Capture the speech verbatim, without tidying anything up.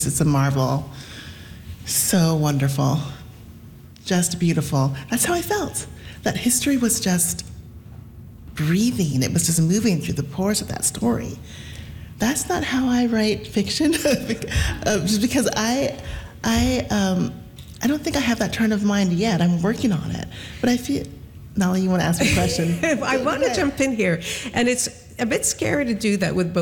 It's a marvel. So wonderful. Just beautiful. That's how I felt. That history was just breathing. It was just moving through the pores of that story. That's not how I write fiction, uh, just because I, I, um, I don't think I have that turn of mind yet. I'm working on it, but I feel. Nolly, you want to ask me a question? I want to jump in here, and it's a bit scary to do that with both.